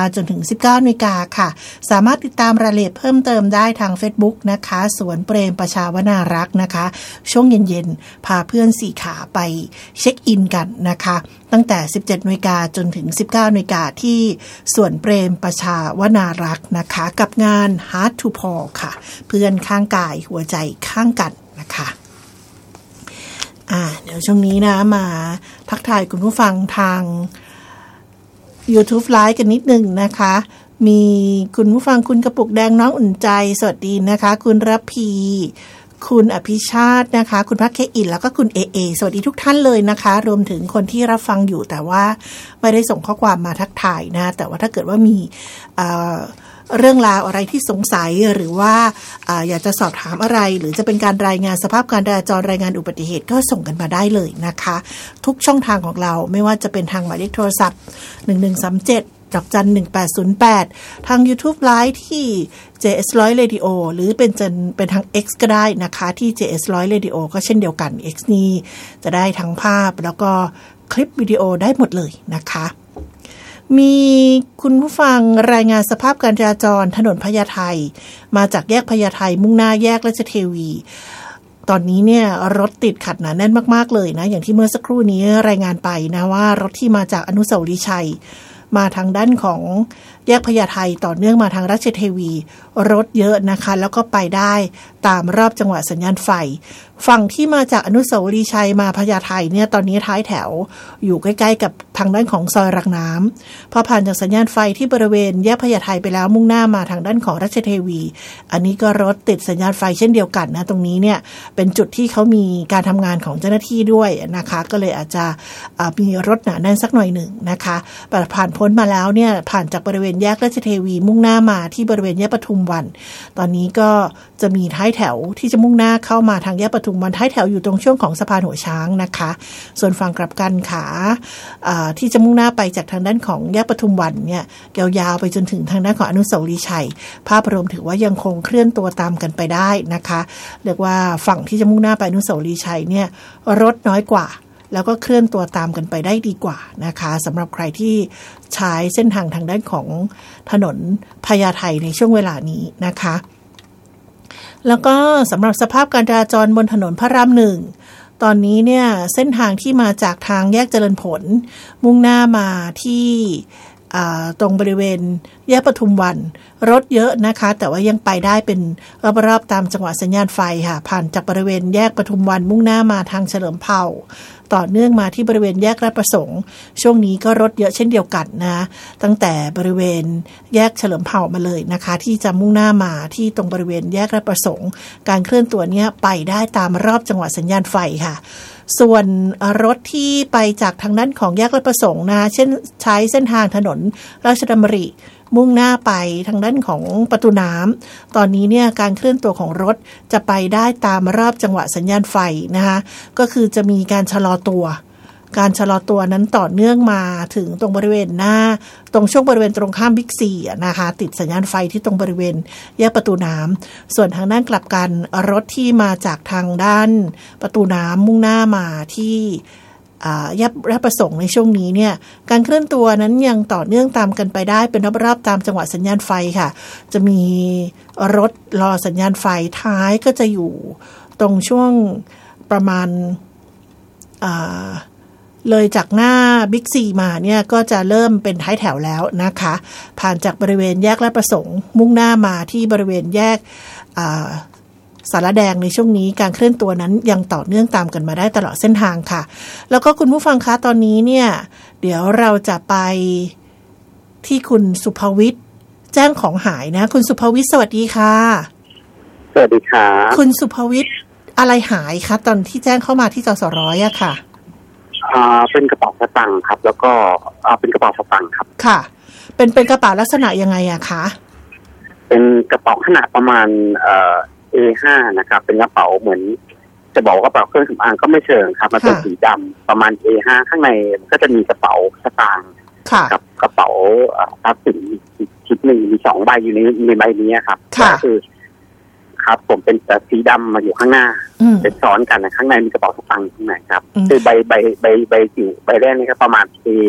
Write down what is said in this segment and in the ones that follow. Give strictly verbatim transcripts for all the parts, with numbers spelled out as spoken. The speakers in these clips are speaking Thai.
จนถึง สิบเก้านาฬิกาค่ะสามารถติดตามรายละเอียดเพิ่มเติมได้ทาง Facebook นะคะสวนเปรมประชาวนารักษ์นะคะช่วงเย็นๆพาเพื่อนสี่ขาไปเช็คอินกันนะคะตั้งแต่ สิบเจ็ดนาฬิกาจนถึง สิบเก้านาฬิกาที่สวนเปรมประชาวนารักษ์นะคะกับงาน Heart to Paul ค่ะเพื่อนข้างกายหัวใจข้างกันนะคะอ่าเดี๋ยวช่วงนี้นะมาทักทายคุณผู้ฟังทาง YouTube Live กันนิดนึงนะคะมีคุณผู้ฟังคุณกระปุกแดงน้องอุ่นใจสวัสดีนะคะคุณรพีคุณอภิชาตินะคะคุณพักเคอินแล้วก็คุณเอเอสวัสดีทุกท่านเลยนะคะรวมถึงคนที่รับฟังอยู่แต่ว่าไม่ได้ส่งข้อความมาทักทายนะแต่ว่าถ้าเกิดว่ามีเอ่อเรื่องราวอะไรที่สงสัยหรือว่า อ, อยากจะสอบถามอะไรหรือจะเป็นการรายงานสภาพการจราจรรายงานอุบัติเหตุก็ส่งกันมาได้เลยนะคะทุกช่องทางของเราไม่ว่าจะเป็นทางหมายเลขโทรศัพท์หนึ่งหนึ่งสามเจ็ดดอกจันหนึ่งแปดศูนย์แปดทาง YouTube Live ที่ เจ เอส หนึ่งร้อย Radio หรือเป็นจะเป็นทาง X ก็ได้นะคะที่ เจ เอส หนึ่งร้อย Radio ก็เช่นเดียวกัน X นี้จะได้ทั้งภาพแล้วก็คลิปวิดีโอได้หมดเลยนะคะมีคุณผู้ฟังรายงานสภาพการจราจรถนนพญาไทมาจากแยกพญาไทมุ่งหน้าแยกราชเทวีตอนนี้เนี่ยรถติดขัดหนาแน่นมากๆเลยนะอย่างที่เมื่อสักครู่นี้รายงานไปนะว่ารถที่มาจากอนุสาวรีย์ชัยมาทางด้านของแยกพญาไทต่อเนื่องมาทางราชเทวีรถเยอะนะคะแล้วก็ไปได้ตามรอบจังหวะสัญญาณไฟฝั่งที่มาจากอนุสาวรีย์ชัยมาพญาไทเนี่ยตอนนี้ท้ายแถวอยู่ใกล้ๆกับทางด้านของซอยรักน้ำพอผ่านจากสัญญาณไฟที่บริเวณแยกพญาไทไปแล้วมุ่งหน้ามาทางด้านของราชเทวีอันนี้ก็รถติดสัญญาณไฟเช่นเดียวกันนะตรงนี้เนี่ยเป็นจุดที่เขามีการทำงานของเจ้าหน้าที่ด้วยนะคะก็เลยอาจจะมีรถหนาแน่นสักหน่อยหนึ่งนะคะผ่านพ้นมาแล้วเนี่ยผ่านจากบริเวณแยกราชเทวีมุ่งหน้ามาที่บริเวณแยกปทุมวันตอนนี้ก็จะมีท้ายแถวที่จะมุ่งหน้าเข้ามาทางแยกปทุมวันท้ายแถวอยู่ตรงช่วงของสะพานหัวช้างนะคะส่วนฝั่งกลับกันขาที่จะมุ่งหน้าไปจากทางด้านของแยกปทุมวันเนี่ยยาวๆไปจนถึงทางด้านของอนุสาวรีย์ชัยภาพรวมถือว่ายังคงเคลื่อนตัวตามกันไปได้นะคะเรียกว่าฝั่งที่จะมุ่งหน้าไปอนุสาวรีย์ชัยเนี่ยรถน้อยกว่าแล้วก็เคลื่อนตัวตามกันไปได้ดีกว่านะคะสำหรับใครที่ใช้เส้นทางทางด้านของถนนพญาไทในช่วงเวลานี้นะคะแล้วก็สำหรับสภาพการจราจรบนถนนพระรามหนึ่งตอนนี้เนี่ยเส้นทางที่มาจากทางแยกเจริญผลมุ่งหน้ามาที่ตรงบริเวณแยกปทุมวันรถเยอะนะคะแต่ว่ายังไปได้เป็นรอบๆตามจังหวะสัญญาณไฟค่ะผ่านจากบริเวณแยกปทุมวันมุ่งหน้ามาทางเฉลิมเผ่าต่อเนื่องมาที่บริเวณแยกราชประสงค์ช่วงนี้ก็รถเยอะเช่นเดียวกันนะตั้งแต่บริเวณแยกเฉลิมเผ่ามาเลยนะคะที่จะมุ่งหน้ามาที่ตรงบริเวณแยกราชประสงค์การเคลื่อนตัวเนี้ยไปได้ตามรอบจังหวะสัญญาณไฟค่ะส่วนรถที่ไปจากทางด้านของแยกราชประสงค์นะเช่นใช้เส้นทางถนนราชดำริมุ่งหน้าไปทางด้านของประตูน้ำตอนนี้เนี่ยการเคลื่อนตัวของรถจะไปได้ตามรอบจังหวะสัญญาณไฟนะคะก็คือจะมีการชะลอตัวการชะลอตัวนั้นต่อเนื่องมาถึงตรงบริเวณหน้าตรงช่วงบริเวณตรงข้ามบิ๊กซีนะคะติดสัญญาณไฟที่ตรงบริเวณแยกประตูน้ำส่วนทางด้านกลับกันรถที่มาจากทางด้านประตูน้ำมุ่งหน้ามาที่แยกราชประสงค์ในช่วงนี้เนี่ยการเคลื่อนตัวนั้นยังต่อเนื่องตามกันไปได้เป็นรอบๆตามจังหวะสัญญาณไฟค่ะจะมีรถรอสัญญาณไฟท้ายก็จะอยู่ตรงช่วงประมาณเลยจากหน้าบิ๊กซีมาเนี่ยก็จะเริ่มเป็นท้ายแถวแล้วนะคะผ่านจากบริเวณแยกราชประสงค์มุ่งหน้ามาที่บริเวณแยกสารแดงในช่วงนี้การเคลื่อนตัวนั้นยังต่อเนื่องตามกันมาได้ตลอดเส้นทางค่ะแล้วก็คุณผู้ฟังคะตอนนี้เนี่ยเดี๋ยวเราจะไปที่คุณสุภวิทย์แจ้งของหายนะคุณสุภวิทย์สวัสดีค่ะสวัสดีค่ะคุณสุภวิทย์อะไรหายคะตอนที่แจ้งเข้ามาที่จสร้อยอะค่ะอ่าเป็นกระเป๋าสตางค์ครับแล้วก็อ่าเป็นกระเป๋าสตางค์ครับค่ะเป็นเป็นกระเป๋าลักษณะยังไงอะคะเป็นกระเป๋าขนาดประมาณเอ่อเอ ห้า นะครับเป็นกระเป๋าเหมือนจะบอกว่ากระเป๋าเครื่องสำอางก็ไม่เชิงครับมันเป็นสีดำประมาณ เอ ห้า ข้างในก็จะมีกระเป๋าสตางค์กับกระเป๋าทรัพย์สินชิ้นหนึ่งมีสองใบอยู่ในในใบนี้ครับก็คือครับผมเป็นแต่สีดำมาอยู่ข้างหน้าเป็นซ้อนกันนะข้างในมีกระเป๋าสตางค์ข้างในครับคือใบใบใบใบอยู่ใบแรกนี่ก็ประมาณ A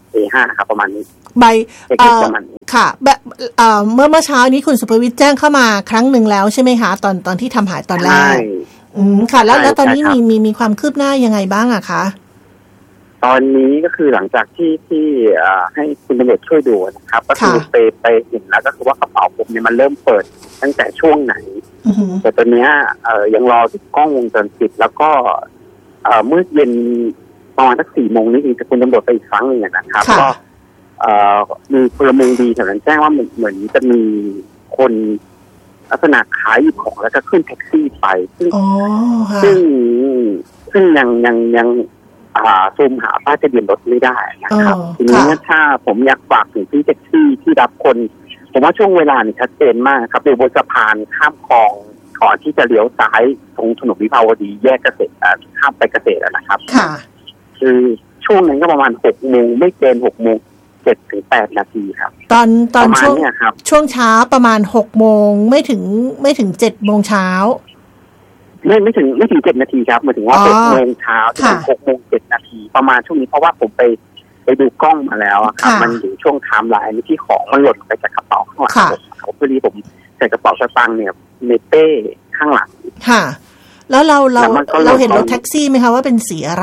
เอ ห้า ครับประมาณนี้ใบเอ่อประมาณนี้ค่ะแบบเอ่อเมื่อเมื่อเช้านี้คุณสุภวิทย์แจ้งเข้ามาครั้งหนึ่งแล้วใช่ไหมคะตอนตอนที่ทำหายตอนแรกอืมค่ะแล้วแล้วตอนนี้มีมีมีความคืบหน้ายังไงบ้างอะคะตอนนี้ก็คือหลังจากที่ที่ให้คุณตำรวจช่วยดูนะครับก็คือไปไปเห็นแล้วก็คือว่ากระเป๋าผมเนี่ยมันเริ่มเปิดตั้งแต่ช่วงไหนแต่ตอนนี้ยังรอกล้องวงจรปิดแล้วก็เมื่อเย็นประมาณสักสี่โมงนี้ถึงจะคุณตำรวจไปอีกครั้งหนึ่งนะครับก็มีพลเมืองดีแถวนั้นแจ้งว่าเหมือนเหมือนจะมีคนลักษณะขายหยิบของแล้วก็ขึ้นแท็กซี่ไปซึ่งซึ่งซึ่งยังยังยังซูมหาป้ายทะเบียนรถไม่ได้นะครับทีนี้ถ้าผมอยากฝากถึงพี่แท็กซี่ที่รับคนผมว่าช่วงเวลานี่ชัดเจนมากครับอยู่บนสะพานข้ามคลองก่อนที่จะเลี้ยวซ้ายตรงถนนวิภาวดีแยกเกษตรข้ามไปเกษตรนะครับคือช่วงนั้นก็ประมาณหกโมงไม่เกินหกโมงเจ็ดถึงแปดนาทีครับตอนตอนช่วงช่วงเช้าประมาณหกโมงไม่ถึงไม่ถึงเจ็ดโมงเช้าไม่ไม่ถึงไม่ถึงเจ็ดนาทีครับหมายถึงว่าหกโมงเช้าถึงหกโมงเจ็ดนาทีประมาณช่วงนี้เพราะว่าผมไปไปดูกล้องมาแล้วครับมันอยู่ช่วงไทม์ไลน์ที่ของมันหล่นไปจากกระเป๋าข้างหลังผมพอดีผมใส่กระเป๋าสตางค์เนี่ยในเป้ข้างหลังค่ะแล้วเราเราเราเห็นรถแท็กซี่ไหมคะว่าเป็นสีอะไร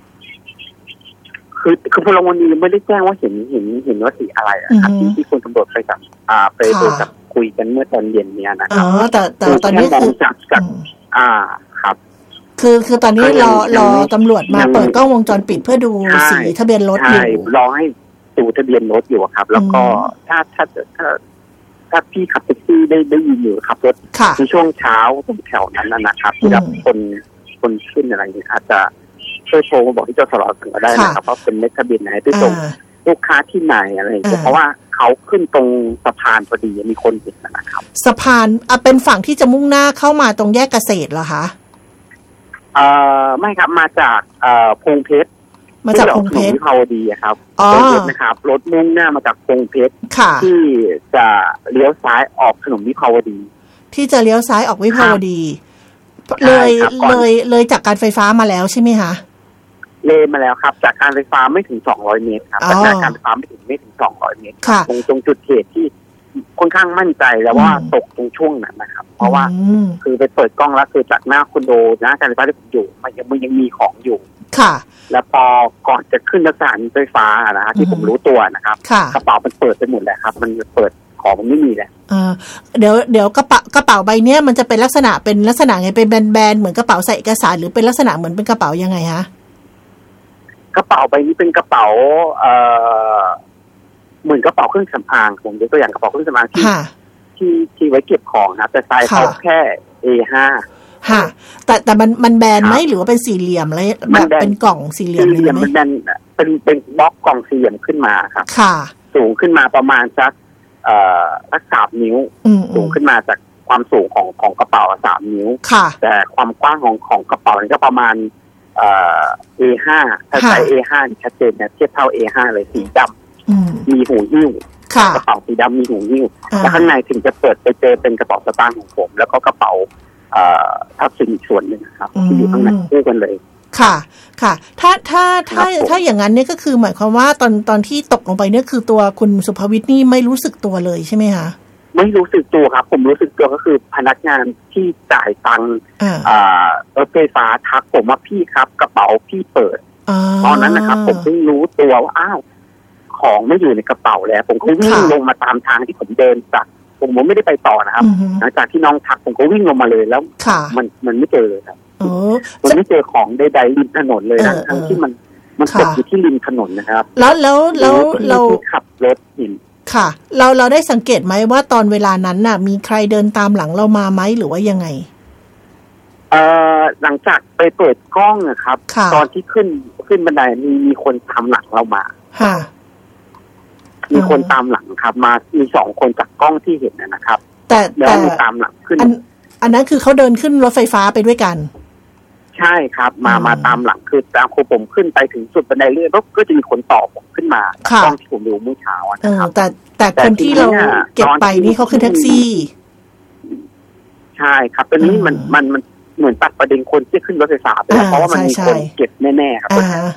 คือคือพลเมืองดีไม่ได้แจ้งว่าเห็นเห็นเห็นว่าสีอะไรครับที่ที่คุณตำรวจไปจับอ่าไปโดนจับคุยกันเมื่อตอนเย็นเนี่ยนะครับอ๋อแต่แต่ตอนนี้คือจากจากอ่าครับคือคือตอนนี้รอรอตำรวจมาเปิดกล้องวงจรปิดเพื่อดูสีทะเบียนรถอยู่รอให้ดูทะเบียนรถอยู่ครับแล้วก็ถ้าถ้าถ้าถ้าพี่ขับแท็กซี่ได้ได้ยินอยู่ขับรถในช่วงเช้าตรงแถวนั้นนะครับที่รับคนคนขึ้นอะไรอย่างนี้อาจจะช่วยโทรมาบอกที่เจ้าสรถึงก็ได้นะครับเพราะเป็นเลขทะเบียนไหนที่ตรงลูกค้าที่ไหนอะไรอย่างเงี้ยเพราะว่าเขาขึ้นตรงสะพานพอดีมีคนเห็นนะครับสะพานอ่ะเป็นฝั่งที่จะมุ่งหน้าเข้ามาตรงแยกเกษตรเหรอคะเอ่อไม่ครับมาจากเอ่อพงเพชรมาจากพงเพชรวิภาวดีครับรถนะครับรถมุ่งหน้ามาจากพงเพชรที่จะเลี้ยวซ้ายออกถนนวิภาวดีที่จะเลี้ยวซ้ายออกวิภาวดีเลยเลยเลยจากการไฟฟ้ามาแล้วใช่ไหมคะเลยมาแล้วครับจากการไฟฟ้าไม่ถึงสองร้อยเมตรครับจากการไฟฟ้าไม่ถึงไม่ถึงสองร้อยเมตรตรงตรงจุดเขตที่ค่อนข้างมั่นใจแล้วว่าตกตรงช่วงนั้นนะครับเพราะว่าคือไปเปิดกล้องแล้วคือจากหน้าคอนโดนะการไฟฟ้าที่ผมอยู่มันยังมันยังมีของอยู่ค่ะแล้วพอก่อนจะขึ้นสถานีไฟฟ้านะฮะที่ผมรู้ตัวนะครับกระเป๋ามันเปิดไปหมดแล้วครับมันเปิดของมันไม่มีแล้วเดี๋ยวเดี๋ยวกระเป๋ากระเป๋าใบเนี้ยมันจะเป็นลักษณะเป็นลักษณะไงเป็นแบนๆเหมือนกระเป๋าใส่เอกสารหรือเป็นลักษณะเหมือนเป็นกระเป๋ายังไงฮะกระเป๋าใบนี้เป็นกระเป๋าเอ่อเหมือนกระเป๋าเครื่องสำอางผมยกตัวอย่างกระเป๋าเครื่องสำอางที่ที่ที่ไว้เก็บของนะแต่ไซส์เขาแค่ เอ ห้าค่ะแต่แต่มันมันแบนไหมหรือว่าเป็นสี่เหลี่ยมอะไรแบบเป็นกล่องสี่เหลี่ยมเลยไหมมันแบนเป็นเป็นบล็อกกล่องสี่เหลี่ยมขึ้นมาครับค่ะสูงขึ้นมาประมาณสักเอ่อสักสามนิ้วสูงขึ้นมาจากความสูงของของกระเป๋าสามนิ้วแต่ความกว้างของของกระเป๋านี่ก็ประมาณเอ่อ เอ ห้า ถ้าใช้ เอ ห้า ชัดเจนเนี่ยเทียบเท่า เอ ห้า เลยสีดำมีหูหิ้วกระเป๋าสีดำมีหูหิ้วแล้วข้างในถึงจะเปิดไปเจอเป็นกระเป๋าสตางค์ของผมแล้วก็กระเป๋าทับสินอีกส่วนหนึ่งครับที่อยู่ข้างในคู่กันเลยค่ะค่ะถ้าถ้าถ้าถ้าอย่างนั้นเนี่ยก็คือหมายความว่าตอนตอนที่ตกลงไปเนี่ยคือตัวคุณสุภวิทย์นี่ไม่รู้สึกตัวเลยใช่ไหมคะไม่รู้สึกตัวครับผมรู้สึกตัวก็คือพนักงานที่จ่ายตังค์รถไฟฟ้าทักผมว่าพี่ครับกระเป๋าพี่เปิดตอนนั้นนะครับผมเพิ่งรู้ตัวว่าอ้าวของไม่อยู่ในกระเป๋าแล้วผมก็วิ่งลงมาตามทางที่ผมเดินจากผมไม่ได้ไปต่อนะครับหลังจากที่น้องทักผมก็วิ่งลงมาเลยแล้วมันมันไม่เจอเลยครับมันไม่เจอของใดๆริมถนนเลยนะทั้งที่มันมันตกอยู่ที่ริมถนนนะครับแล้วแล้วแล้วเราขับรถหินค่ะเราเราได้สังเกตไหมว่าตอนเวลานั้นน่ะมีใครเดินตามหลังเรามาไหมหรือว่ายังไงเอ่อหลังจากไปเปิดกล้องนะครับตอนที่ขึ้นขึ้นบันไดมีมีคนตามหลังเรามาค่ะมีคนตามหลังครับมามีสองคนจากกล้องที่เห็นนะครับแต่แต่ตามหลังขึ้นอันอันนั้นคือเขาเดินขึ้นรถไฟฟ้าไปด้วยกันใช่ครับมามาตามหลังคือตามครูผมขึ้นไปถึงสุดบันไดเลื่อนก็จะมีคนต่อผมขึ้นมาจากกล้องที่ผมดูเมื่อเช้านะครับแต่แต่คนที่เราเก็บไปนี่เขาขึ้นแท็กซี่ใช่ครับตอนนี้มันมันมันเหมือนตัดประเด็นคนที่ขึ้นรถไฟฟ้าไปแล้วเพราะว่ามันมีคนเก็บแน่ๆครับ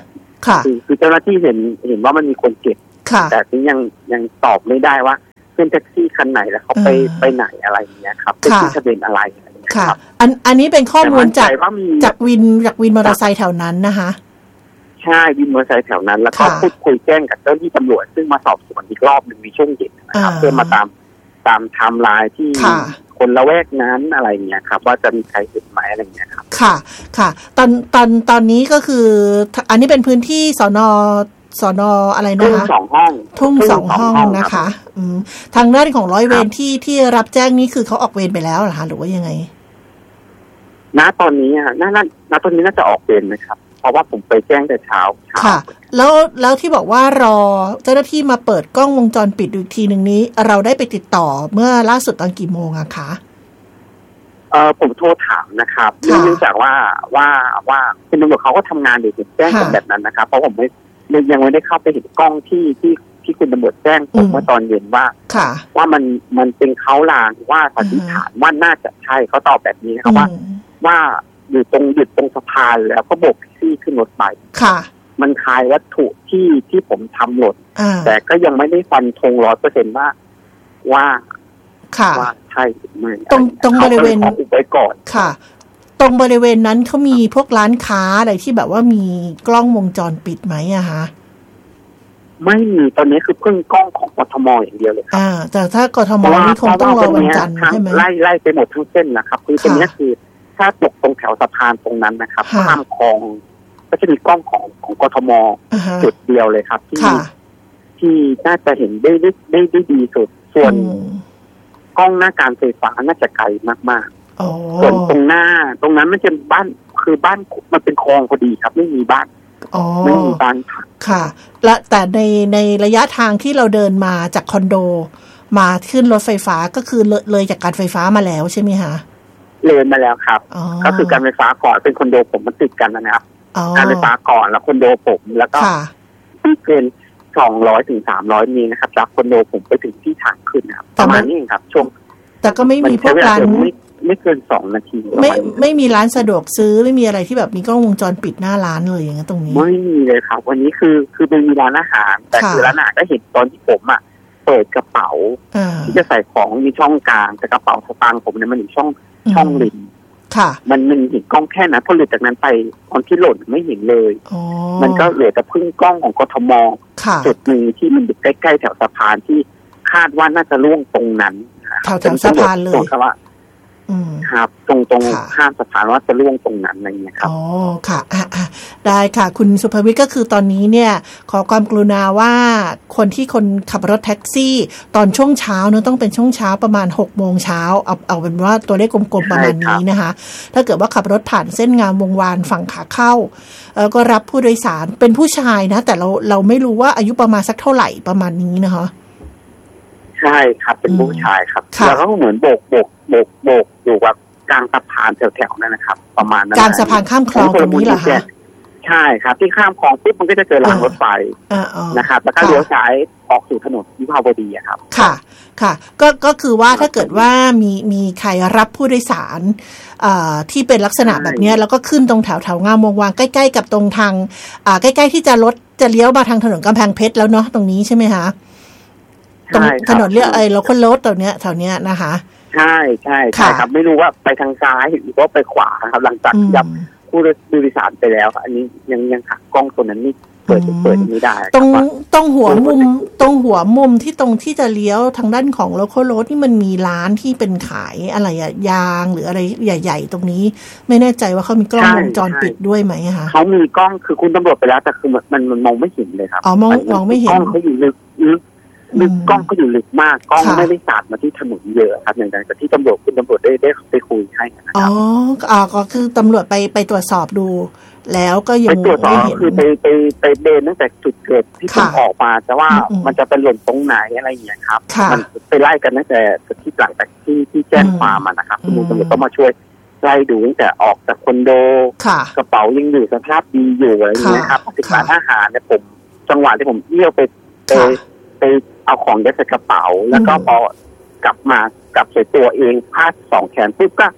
คือคือเจ้าหน้าที่เห็นเห็นว่ามันมีคนเก็บแต่ที่ยังยังตอบไม่ได้ว่าขึ้นแท็กซี่คันไหนแล้วเขาไปไปไหนอะไรอย่างเงี้ยครับเป็นที่ทะเบียนอะไรค่ะอันอันนี้เป็นข้อมูลจากจากวินจากวินมอเตอร์ไซค์แถวนั้นนะคะใช่วินมอเตอร์ไซค์แถวนั้นแล้วก็พูดคุยแจ้งกับเจ้าหน้าที่ตำรวจซึ่งมาสอบสวนอีกรอบหนึ่งในช่วงเย็นนะครับเพื่อมาตามตามไทม์ไลน์ที่คนละแวกนั้นอะไรเงี้ยครับว่าจะมีใครเห็นไหมอะไรเงี้ยครับค่ะค่ะตอนตอนตอนนี้ก็คืออันนี้เป็นพื้นที่สนสนอะไรนะคะทุ่งสองห้องทุ่งสองห้องนะคะอืมทางด้านของร้อยเวรที่ที่รับแจ้งนี้คือเขาออกเวรไปแล้วเหรอคะหรือว่ายังไงณตอนนี้อ่ะณณณตอนนี้น่าจะออกเวรนะครับเพราะว่าผมไปแจ้งแต่เช้าค่ะแล้วแล้วที่บอกว่ารอเจ้าหน้าที่มาเปิดกล้องวงจรปิดอีกทีหนึ่งนี้เราได้ไปติดต่อเมื่อล่าสุดตอนกี่โมงอะคะเออผมโทรถามนะครับเนื่องจากว่าว่าว่าคุณตำรวจเขาก็ทำงานอยู่แจ้งกันแบบนั้นนะครับเพราะผมไม่ยังไม่ได้เข้าไปเห็นกล้องที่ที่ที่คุณตำรวจแจ้งผมเมื่อตอนเย็นว่าว่ามันมันเป็นเขาลางว่าสันนิษฐานว่าน่าจะใช่เขาตอบแบบนี้นะครับว่าว่าอยู่ตรงหยุดตรงสะพานแล้วก็โบกที่ขึ้นรถไปมันคล้ายวัตถุที่ที่ผมทำหล่นแต่ก็ยังไม่ได้ฟันธงร้อยเปอร์เซ็นต์ว่าว่าว่าใช่หรือไม่ตรงตรงบริเวณไว้ก่อนค่ะตรงบริเวณนั้นเขามีพวกร้านค้าอะไรที่แบบว่ามีกล้องวงจรปิดไหมอะคะไม่มีตอนนี้คือเพิ่งกล้องของกทมอย่างเดียวเลยครับอ่าแต่ถ้ากทมนี่คงต้องรอวันจันทร์ใช่ไหมไล่ไล่ไปหมดทั้งเส้นนะครับคือตรงนี้คือถ้าตกตรงแถวสะพานตรงนั้นนะครับข้ามคลองก็จะมีกล้องของของกทมจุดเดียวเลยครับที่ที่น่าจะเห็นได้ได้ได้ได้ดีสุดส่วนกล้องหน้าการไฟฟ้าน่าจะไกลมากๆส่วนตรงหน้าตรงนั้นมันจะบ้านคือบ้านมันเป็นคลองพอดีครับไม่มีบ้านไม่มีบ้านค่ะและแต่ในในระยะทางที่เราเดินมาจากคอนโดมาขึ้นรถไฟฟ้าก็คือเลยจากการไฟฟ้ามาแล้วใช่ไหมคะเลยมาแล้วครับก็คือการไฟฟ้าก่อนเป็นคอนโดผมมันติดกันนะครับการไฟฟ้าก่อนแล้วคอนโดผมแล้วก็ไม่เกินสองร้อยถึงสามร้อยมีนะครับจากคอนโดผมไปถึงที่ทางขึ้นครับประมาณนี้ครับช่วงแต่ก็ไม่มีพวกร้านไม่ไม่เกินสองนาทีไม่ไม่มีร้านสะดวกซื้อไม่มีอะไรที่แบบมีกล้องวงจรปิดหน้าร้านเลยอย่างเงี้ยตรงนี้ไม่มีเลยครับวันนี้คือคือเป็นมีร้านอาหารแต่คือร้านอาหารก็เห็นตอนที่ผมอ่ะเปิดกระเป๋าที่จะใส่ของมีช่องกลางแต่กระเป๋าสตางค์ผมเนี่ยมันอยู่ช่องช่องริมมันมันเห็นกล้องแค่นั้นพอหลุดจากนั้นไปตอนที่หล่นไม่เห็นเลยมันก็เหลือแต่พึ่งกล้องของกทมจุดหนึ่งที่มันอยู่ใกล้ๆแถวสะพานที่คาดว่าน่าจะล่วงตรงนั้นแถวแถวสะพานเลยครับตรงตรงข้ามสะพานว่าจะล่วงตรงนั้นอะไรเงี้ยครับอ๋อค่ะได้ค่ะคุณสุภวิทย์ก็คือตอนนี้เนี่ยขอความกรุณาว่าคนที่คนขับรถแท็กซี่ตอนช่วงเช้าเนอะต้องเป็นช่วงเช้าประมาณหกโมงเช้าเอาเอาเป็นว่าตัวเลขกลมๆประมาณนี้นะคะถ้าเกิดว่าขับรถผ่านเส้นงามวงวานฝั่งขาเข้าแล้วก็รับผู้โดยสารเป็นผู้ชายนะแต่เราเราไม่รู้ว่าอายุประมาณสักเท่าไหร่ประมาณนี้นะคะใช่ครับเป็นผู้ชายครับแล้วก็เหมือนโบกโบกโบกโบกอยู่แบบกลางสะพานแถวๆนั้นนะครับประมาณนั้นกลางสะพานข้ามคลองตรงนี้เหรอคะใช่ครับที่ข้ามคลองปุ๊บมันก็จะเจอรางรถไฟนะครับแล้วก็เลี้ยวซ้ายออกสู่ถนนวิภาวดีครับค่ะค่ะก็ก็คือว่าถ้าเกิดว่ามีมีใครรับผู้โดยสารที่เป็นลักษณะแบบนี้แล้วก็ขึ้นตรงแถวแถวงามวงวานใกล้ๆกับตรงทางใกล้ๆที่จะรถจะเลี้ยวมาทางถนนกำแพงเพชรแล้วเนาะตรงนี้ใช่ไหมคะตรงถนนเรียกไอ้แล้วคนรถแถวเนี้ยแถวเนี้ยนะคะใช่ใช่ใช่ครับไม่รู้ว่าไปทางซ้ายหรือว่าไปขวาครับหลังจากยับผู้โดยสารไปแล้วอันนี้ยังยังหากล้องตัวนั้นนี่เปิดเปิดไม่ได้ตรงตรงหัวมุมตรงหัวมุมที่ตรงที่จะเลี้ยวทางด้านของโลคอลรถนี่มันมีร้านที่เป็นขายอะไรอะยางหรืออะไรใหญ่ๆตรงนี้ไม่แน่ใจว่าเขามีกล้องวงจรปิดด้วยไหมคะเขามีกล้องคือคุณตำรวจไปแล้วแต่คือมันมันมองไม่เห็นเลยครับอ๋อมองมองไม่เห็นกล้องเขาอยู่ลึกลึกลึกกล้องก็อยู่ลึกมากกล้องไม่ได้สาดมาที่ถนนเยอะครับอย่างไรแต่ที่ตำรวจคุณตำรวจได้ได้ไปคุยให้นะครับอ๋ออ๋อก็คือตำรวจไปไปตรวจสอบดูแล้วก็ยังไม่เห็นคือไปไปไปเดินตั้งแต่จุดเกิดที่ผมออกมาแต่ว่ามันจะเป็นหล่นตรงไหนอะไรอย่างเงี้ยครับมันไปไล่กันตั้งแต่ที่หลังจากที่ที่แจ้งความมานะครับคุณตำรวจก็มาช่วยไล่ดูตั้งแต่ออกจากคอนโดกระเป๋ายังอยู่สภาพดีอยู่อะไรอย่างเงี้ยครับถึงร้านอาหารเนี่ยผมจังหวะที่ผมเอี้ยวไปไปไปเอาของยัดใส่กระเป๋าแล้วก็พอกลับมากลับใส่ตัวเองพาดสองแขนปุ๊บก็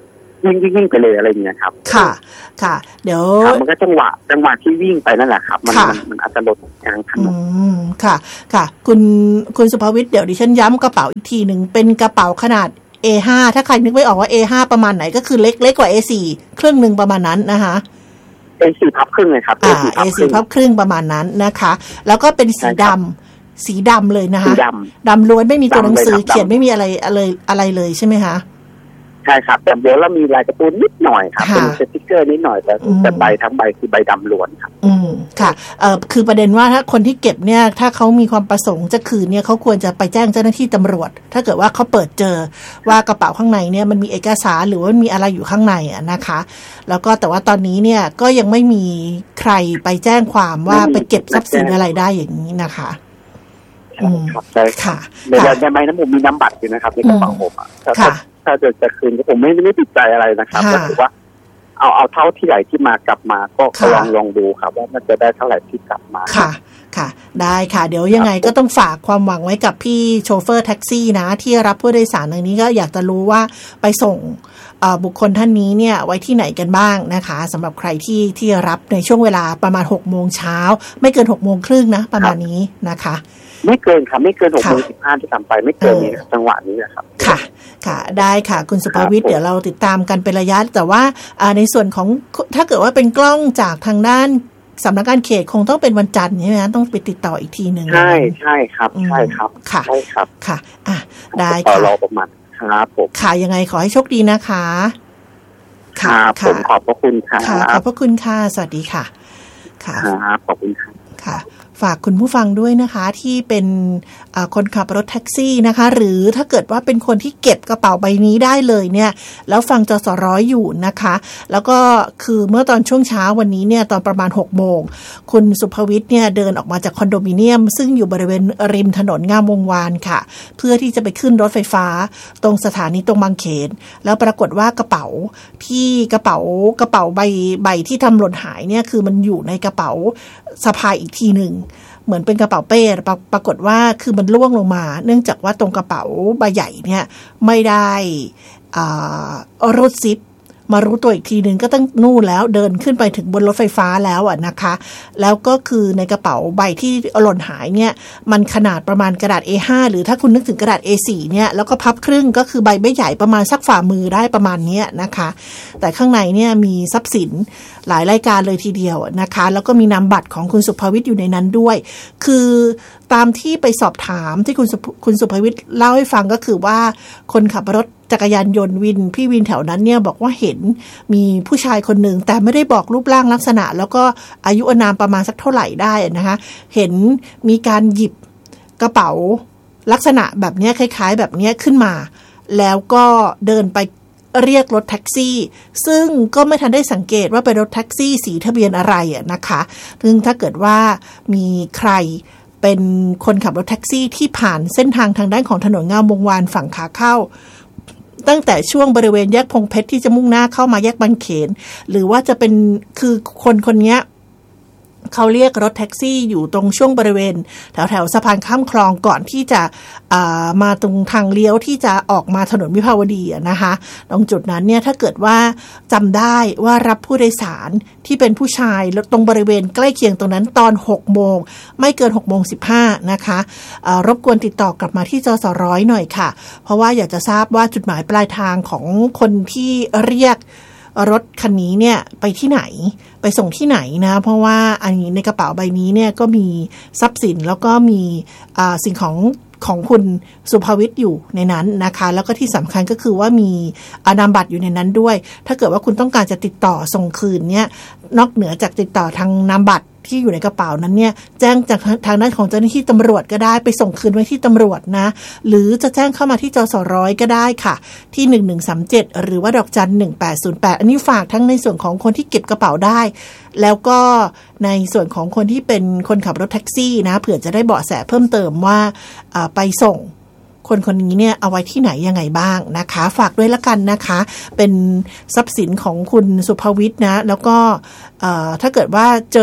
วิ่งวิ่งวิ่งไปเลยอะไรอย่างเงี้ยครับค่ะค่ะเดี๋ยวมันก็จังหวะจังหวะที่วิ่งไปนั่นแหละครับมันมันอาจจะหล่นกลางถนนอืมค่ะค่ะคุณคุณสุภวิทย์เดี๋ยวดิฉันย้ำกระเป๋าอีกทีหนึ่งเป็นกระเป๋าขนาด เอ ห้า ถ้าใครนึกไม่ออกว่า เอ ห้า ประมาณไหนก็คือเล็กเล็กกว่า เอ สี่ ครึ่งนึงประมาณนั้นนะคะเอ สี่ พับครึ่งเลยครับอ่า เอ สี่ พับครึ่งประมาณนั้นนะคะแล้วก็เป็นสีดำสีดำเลยนะคะดำดำล้วนไม่มีตัวหนังสือเขียนไม่มีอะไรอะไรอะไรเลยใช่ไหมคะใช่ครับแต่เดี๋ยวเรามีลายการ์ตูนนิดหน่อยครับเป็นสติ๊กเกอร์นิดหน่อยแต่แต่ใบทั้งใบคือใบดำล้วนครับอืมค่ะเอ่อคือประเด็นว่าถ้าคนที่เก็บเนี่ยถ้าเขามีความประสงค์จะคืนเนี่ยเขาควรจะไปแจ้งเจ้าหน้าที่ตำรวจถ้าเกิดว่าเขาเปิดเจอว่ากระเป๋าข้างในเนี่ยมันมีเอกสารหรือว่ามีอะไรอยู่ข้างในอ่ะนะคะแล้วก็แต่ว่าตอนนี้เนี่ยก็ยังไม่มีใครไปแจ้งความว่าไปเก็บทรัพย์สินอะไรได้อย่างนี้นะคะอืมครับใช่ค่ะในในใบนั้นผมมีน้ำบัตรอยู่นะครับในกระเป๋าผมอ่ะถ้าจะจะคืนผมไม่ไม่ติดใจอะไรนะครับก็ถือว่าเอาเอาเท่าที่ไหลที่มากลับมาก็ลองลองดูครับว่ามันจะได้เท่าไหร่ที่กลับมาค่ะค่ะได้ค่ะเดี๋ยวยังไงก็ต้องฝากความหวังไว้กับพี่โชเฟอร์แท็กซี่นะที่รับผู้โดยสารในนี้ก็อยากจะรู้ว่าไปส่งบุคคลท่านนี้เนี่ยไว้ที่ไหนกันบ้างนะคะสำหรับใครที่ที่รับในช่วงเวลาประมาณหกโมงเช้าไม่เกินหกโมงครึ่งนะประมาณนี้นะคะไม่เกินค่ะไม่เกินหกโมงสิบห้าที่ทำไปไม่เกินนี้จังหวะนี้นะครับค่ะค่ะได้ค่ะคุณสุภวิทย์เดี๋ยวเราติดตามกันเป็นระยะแต่ว่าในส่วนของถ้าเกิดว่าเป็นกล้องจากทางด้านสำนักงานเขตคงต้องเป็นวันจันทร์ใช่ไหมต้องไปติดต่ออีกทีหนึ่งใช่ใช่ครับใช่ครับค่ะใช่ครับค่ะอ่ะได้ค่ะรอประมาณครับผมค่ะยังไงขอให้โชคดีนะคะค่ะผมขอบพระคุณค่ะขอบพระคุณค่ะสวัสดีค่ะค่ะขอบคุณค่ะค่ะฝากคุณผู้ฟังด้วยนะคะที่เป็นคนขับรถแท็กซี่นะคะหรือถ้าเกิดว่าเป็นคนที่เก็บกระเป๋าใบนี้ได้เลยเนี่ยแล้วฟังจสร้อยอยู่นะคะแล้วก็คือเมื่อตอนช่วงเช้าวันนี้เนี่ยตอนประมาณหกโมงคุณสุภวิทย์เนี่ยเดินออกมาจากคอนโดมิเนียมซึ่งอยู่บริเวณริมถนนงามวงวานค่ะเพื่อที่จะไปขึ้นรถไฟฟ้าตรงสถานีตรงบางเขนแล้วปรากฏว่ากระเป๋าที่กระเป๋ากระเป๋าใบใบที่ทำหล่นหายเนี่ยคือมันอยู่ในกระเป๋าสะพายอีกทีหนึ่งเหมือนเป็นกระเป๋าเป้ปรปรากฏว่าคือมันล่วงลงมาเนื่องจากว่าตรงกระเป๋าใบใหญ่เนี่ยไม่ได้รูดซิปมารู้ตัวอีกทีนึงก็ต้องนู่นแล้วเดินขึ้นไปถึงบนรถไฟฟ้าแล้วอ่ะนะคะแล้วก็คือในกระเป๋าใบที่หล่นหายเนี่ยมันขนาดประมาณกระดาษ เอ ห้า หรือถ้าคุณนึกถึงกระดาษ เอ สี่ เนี่ยแล้วก็พับครึ่งก็คือใบไม่ใหญ่ประมาณสักฝ่ามือได้ประมาณนี้นะคะแต่ข้างในเนี่ยมีทรัพย์สินหลายรายการเลยทีเดียวนะคะแล้วก็มีนามบัตรของคุณสุภวิทย์อยู่ในนั้นด้วยคือตามที่ไปสอบถามที่คุณคุณสุภวิทย์เล่าให้ฟังก็คือว่าคนขับรถจักรยานยนต์วินพี่วินแถวนั้นเนี่ยบอกว่าเห็นมีผู้ชายคนหนึ่งแต่ไม่ได้บอกรูปร่างลักษณะแล้วก็อายุอานามประมาณสักเท่าไหร่ได้นะคะเห็นมีการหยิบกระเป๋าลักษณะแบบนี้คล้ายๆแบบนี้ขึ้นมาแล้วก็เดินไปเรียกรถแท็กซี่ซึ่งก็ไม่ทันได้สังเกตว่าเป็นรถแท็กซี่สีทะเบียนอะไรอะนะคะซึ่งถ้าเกิดว่ามีใครเป็นคนขับรถแท็กซี่ที่ผ่านเส้นทางทางด้านของถนนงามวงวานฝั่งขาเข้าตั้งแต่ช่วงบริเวณแยกพงเพชรที่จะมุ่งหน้าเข้ามาแยกบางเขนหรือว่าจะเป็นคือคนคนนี้เขาเรียกรถแท็กซี่อยู่ตรงช่วงบริเวณแถวแถวสะพานข้ามคลองก่อนที่จะมาตรงทางเลี้ยวที่จะออกมาถนนวิภาวดีนะคะตรงจุดนั้นเนี่ยถ้าเกิดว่าจำได้ว่ารับผู้โดยสารที่เป็นผู้ชายแล้วตรงบริเวณใกล้เคียงตรงนั้นตอนหกโมงไม่เกินหกโมงสิบห้านะคะรบกวนติดต่อกลับมาที่จสร้อยหน่อยค่ะเพราะว่าอยากจะทราบว่าจุดหมายปลายทางของคนที่เรียกรถคันนี้เนี่ยไปที่ไหนไปส่งที่ไหนนะเพราะว่าอันนี้ในกระเป๋าใบนี้เนี่ยก็มีทรัพย์สินแล้วก็มีสิ่งของของคุณสุภวิทย์อยู่ในนั้นนะคะแล้วก็ที่สำคัญก็คือว่ามีนามบัตรอยู่ในนั้นด้วยถ้าเกิดว่าคุณต้องการจะติดต่อส่งคืนเนี่ยนอกเหนือจากติดต่อทางนามบัตรที่อยู่ในกระเป๋านั้นเนี่ยแจ้งจากทางด้านของเจ้าหน้าที่ตำรวจก็ได้ไปส่งคืนไว้ที่ตำรวจนะหรือจะแจ้งเข้ามาที่จสร้อยก็ได้ค่ะที่หนึ่งหนึ่งสามเจ็ดหรือว่าดอกจันหนึ่งแปดศูนย์แปดอันนี้ฝากทั้งในส่วนของคนที่เก็บกระเป๋าได้แล้วก็ในส่วนของคนที่เป็นคนขับรถแท็กซี่นะเผื่อจะได้เบาะแสเพิ่มเติมว่าไปส่งคนคนนี้เนี่ยเอาไว้ที่ไหนยังไงบ้างนะคะฝากด้วยละกันนะคะเป็นทรัพย์สินของคุณสุภวิทย์นะแล้วก็ถ้าเกิดว่าเจอ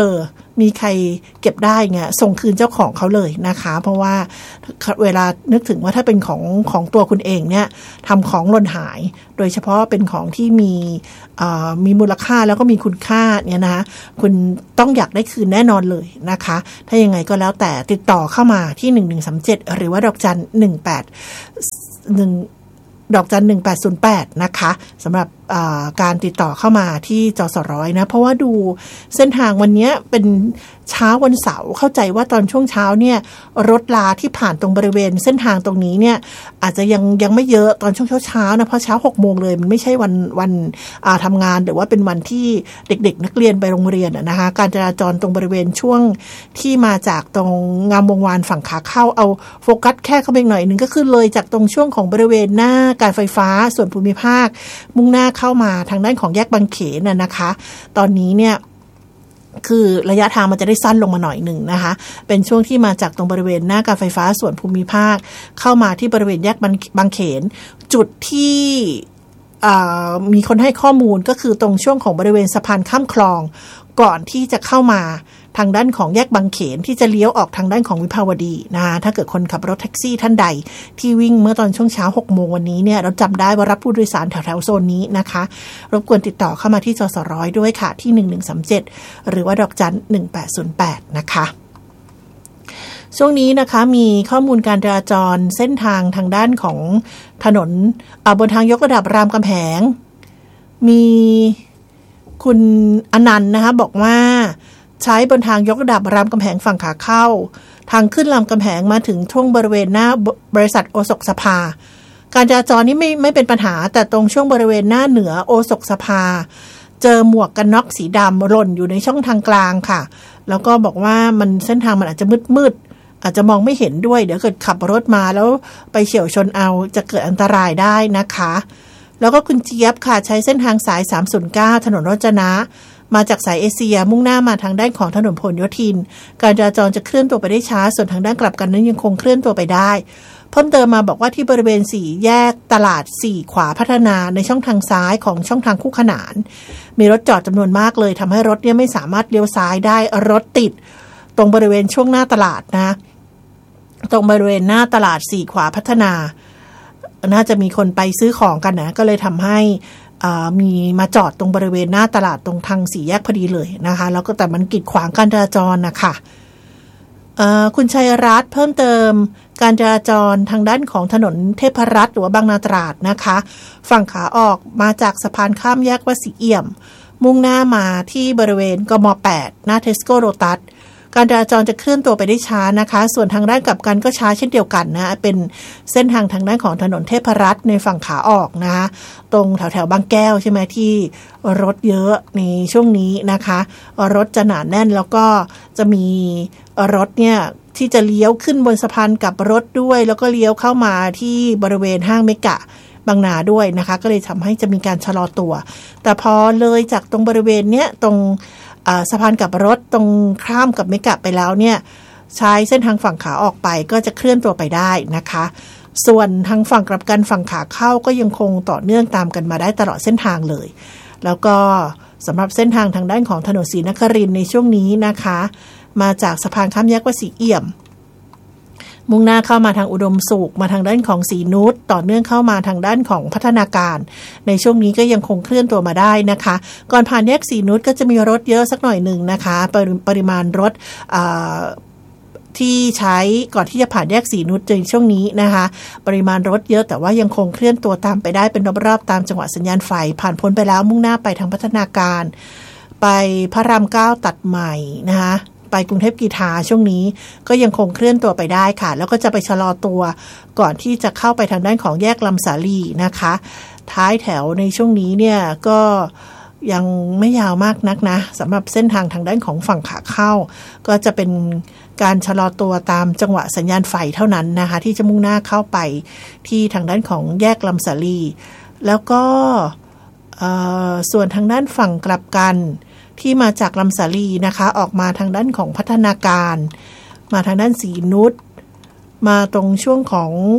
มีใครเก็บได้เงี้ยส่งคืนเจ้าของเขาเลยนะคะเพราะว่าเวลานึกถึงว่าถ้าเป็นของของตัวคุณเองเนี่ยทำของหล่นหายโดยเฉพาะเป็นของที่มีมีมูลค่าแล้วก็มีคุณค่าเนี่ยนะคะคุณต้องอยากได้คืนแน่นอนเลยนะคะถ้ายังไงก็แล้วแต่ติดต่อเข้ามาที่หนึ่งหนึ่งสามเจ็ดหรือว่าดอกจันหนึ่งแปดหนึ่งดอกจันหนึ่งแปดศูนย์แปดนะคะสำหรับการติดต่อเข้ามาที่จสร้อยนะเพราะว่าดูเส้นทางวันนี้เป็นเช้าวันเสาร์เข้าใจว่าตอนช่วงเช้าเนี่ยรถลาที่ผ่านตรงบริเวณเส้นทางตรงนี้เนี่ยอาจจะยังยังไม่เยอะตอนช่วงเช้าๆนะเพราะเช้าหกโมงเลยมันไม่ใช่วันวันทำงานหรือว่าเป็นวันที่เด็กๆนักเรียนไปโรงเรียนนะคะการจราจรตรงบริเวณช่วงที่มาจากตรงงามวงวานฝั่งขาเข้าเอาโฟกัสแค่เข้าไปหน่อยนึงก็คือเลยจากตรงช่วงของบริเวณหน้าการไฟฟ้าส่วนภูมิภาคมุ่งหน้าเข้ามาทางด้านของแยกบางเขนน่ะนะคะตอนนี้เนี่ยคือระยะทางมันจะได้สั้นลงมาหน่อยหนึ่งนะคะเป็นช่วงที่มาจากตรงบริเวณหน้าการไฟฟ้าส่วนภูมิภาคเข้ามาที่บริเวณแยกบางเขนจุดที่มีคนให้ข้อมูลก็คือตรงช่วงของบริเวณสะพานข้ามคลองก่อนที่จะเข้ามาทางด้านของแยกบางเขนที่จะเลี้ยวออกทางด้านของวิภาวดีนะคะถ้าเกิดคนขับรถแท็กซี่ท่านใดที่วิ่งเมื่อตอนช่วงเช้าหกโมงวันนี้เนี่ยเราจำได้ว่ารับผู้โดยสารแถวๆโซนนี้นะคะรบกวนติดต่อเข้ามาที่จสร้อยด้วยค่ะที่หนึ่งหนึ่งสามเจ็ดหรือว่าดอกจันหนึ่งแปดศูนย์แปดนะคะช่วงนี้นะคะมีข้อมูลการจราจรเส้นทางทางด้านของถนนบนทางยกระดับรามคำแหงมีคุณอนันต์นะคะบอกว่าใช้บนทางยกระดับรามคำแหงฝั่งขาเข้าทางขึ้นรามคำแหงมาถึงช่วงบริเวณหน้าบริษัทโอสถสภาการจราจรนี่ไม่ไม่เป็นปัญหาแต่ตรงช่วงบริเวณหน้าเหนือโอสถสภาเจอหมวกกันน็อกสีดำหล่นอยู่ในช่องทางกลางค่ะแล้วก็บอกว่ามันเส้นทางมันอาจจะมืดมืดอาจจะมองไม่เห็นด้วยเดี๋ยวเกิดขับรถมาแล้วไปเฉี่ยวชนเอาจะเกิดอันตรายได้นะคะแล้วก็คุณเจี๊ยบค่ะใช้เส้นทางสายสามศูนย์เก้าถนนโรจนะมาจากสายเอเชียมุ่งหน้ามาทางด้านของถนนพหลโยธินการจราจรจะเคลื่อนตัวไปได้ช้าส่วนทางด้านกลับกันนั้นยังคงเคลื่อนตัวไปได้เพิ่มเติมมาบอกว่าที่บริเวณสี่แยกตลาดสี่ขวาพัฒนาในช่องทางซ้ายของช่องทางคู่ขนานมีรถจอดจำนวนมากเลยทำให้รถเนี่ยไม่สามารถเลี้ยวซ้ายได้รถติดตรงบริเวณช่วงหน้าตลาดนะตรงบริเวณหน้าตลาดสี่ขวาพัฒนาน่าจะมีคนไปซื้อของกันนะก็เลยทำให้มีมาจอดตรงบริเวณหน้าตลาดตรงทางสี่แยกพอดีเลยนะคะแล้วก็แต่มันกีดขวางการจราจรนะคะคุณชัยรัตน์เพิ่มเติมการจราจรทางด้านของถนนเทพรัตน์หรือว่าบางนาตราดนะคะฝั่งขาออกมาจากสะพานข้ามแยกวัดศรีเอี่ยมมุ่งหน้ามาที่บริเวณกม.แปดหน้าเทสโก้โลตัสการจราจรจะเคลื่อนตัวไปได้ช้านะคะส่วนทางด้านกลับกันก็ช้าเช่นเดียวกันนะเป็นเส้นทางทางด้านของถนนเทพรัตน์ในฝั่งขาออกนะคะตรงแถวแถวบางแก้วใช่ไหมที่รถเยอะในช่วงนี้นะคะรถจะหนาแน่นแล้วก็จะมีรถเนี่ยที่จะเลี้ยวขึ้นบนสะพานกับรถด้วยแล้วก็เลี้ยวเข้ามาที่บริเวณห้างเมกะบางนาด้วยนะคะก็เลยทำให้จะมีการชะลอตัวแต่พอเลยจากตรงบริเวณเนี้ยตรงสะพานกับรถตรงข้ามกับเมกะไปแล้วเนี่ยใช้เส้นทางฝั่งขาออกไปก็จะเคลื่อนตัวไปได้นะคะส่วนทางฝั่งกลับกันฝั่งขาเข้าก็ยังคงต่อเนื่องตามกันมาได้ตลอดเส้นทางเลยแล้วก็สำหรับเส้นทางทางด้านของถนนศรีนครินทร์ในช่วงนี้นะคะมาจากสะพานข้ามแยกวัดศรีเอี่ยมมุ่งหน้าเข้ามาทางอุดมสุขมาทางด้านของศรีนุชต่อเนื่องเข้ามาทางด้านของพัฒนาการในช่วงนี้ก็ยังคงเคลื่อนตัวมาได้นะคะก่อนผ่านแยกศรีนุชก็จะมีรถเยอะสักหน่อยหนึ่งนะคะปริ, ปริมาณรถที่ใช้ก่อนที่จะผ่านแยกศรีนุชในช่วงนี้นะคะปริมาณรถเยอะแต่ว่ายังคงเคลื่อนตัวตามไปได้เป็นรอบๆตามจังหวะสัญญาณไฟผ่านพ้นไปแล้วมุ่งหน้าไปทางพัฒนาการไปพระรามเก้าตัดใหม่นะคะไปกรุงเทพกีฬาช่วงนี้ก็ยังคงเคลื่อนตัวไปได้ค่ะแล้วก็จะไปชะลอตัวก่อนที่จะเข้าไปทางด้านของแยกลำสาลีนะคะท้ายแถวในช่วงนี้เนี่ยก็ยังไม่ยาวมากนักนะสำหรับเส้นทางทางด้านของฝั่งขาเข้าก็จะเป็นการชะลอตัวตามจังหวะสัญญาณไฟเท่านั้นนะคะที่จะมุ่งหน้าเข้าไปที่ทางด้านของแยกลำสาลีแล้วก็ส่วนทางด้านฝั่งกลับกันที่มาจากลำสาลีนะคะออกมาทางด้านของพัฒนาการมาทางด้านศรีนุชมาตรงช่วงของ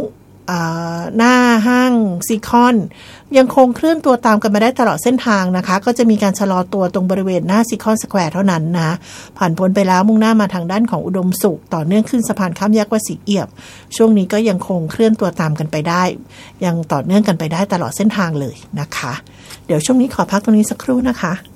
หน้าห้างซีคอนยังคงเคลื่อนตัวตามกันมาได้ตลอดเส้นทางนะคะก็จะมีการชะลอตัวตรงบริเวณหน้าซีคอนสแควร์เท่านั้นนะผ่านพ้นไปแล้วมุ่งหน้ามาทางด้านของอุดมสุขต่อเนื่องขึ้นสะพานข้ามแยกวัดศรีเอี่ยมช่วงนี้ก็ยังคงเคลื่อนตัวตามกันไปได้ยังต่อเนื่องกันไปได้ตลอดเส้นทางเลยนะคะเดี๋ยวช่วงนี้ขอพักตรงนี้สักครู่นะคะ